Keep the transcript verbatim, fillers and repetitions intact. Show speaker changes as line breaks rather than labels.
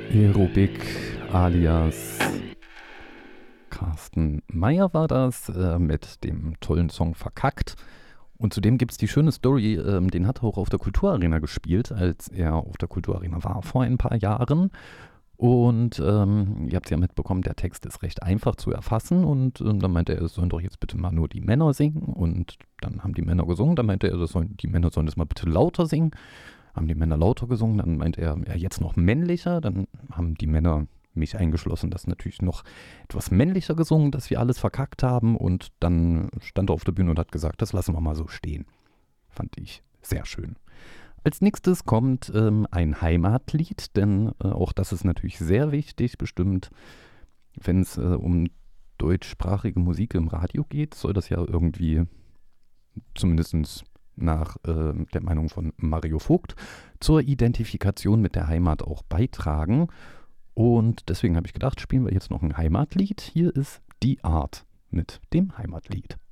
Aerobik alias Carsten Meyer war das äh, mit dem tollen Song Verkackt. Und zudem gibt es die schöne Story, ähm, den hat er auch auf der Kulturarena gespielt, als er auf der Kulturarena war vor ein paar Jahren. Und ähm, ihr habt es ja mitbekommen, der Text ist recht einfach zu erfassen. Und ähm, dann meinte er, es sollen doch jetzt bitte mal nur die Männer singen. Und dann haben die Männer gesungen. Dann meinte er, das sollen, die Männer sollen das mal bitte lauter singen. Haben die Männer lauter gesungen. Dann meinte er, ja, jetzt noch männlicher. Dann haben die Männer, mich eingeschlossen, das natürlich noch etwas männlicher gesungen, dass wir alles verkackt haben. Und dann stand er auf der Bühne und hat gesagt, das lassen wir mal so stehen. Fand ich sehr schön. Als nächstes kommt ähm, ein Heimatlied, denn äh, auch das ist natürlich sehr wichtig, bestimmt, wenn es äh, um deutschsprachige Musik im Radio geht, soll das ja irgendwie, zumindest nach äh, der Meinung von Mario Vogt, zur Identifikation mit der Heimat auch beitragen. Und deswegen habe ich gedacht, spielen wir jetzt noch ein Heimatlied. Hier ist Die Art mit dem Heimatlied.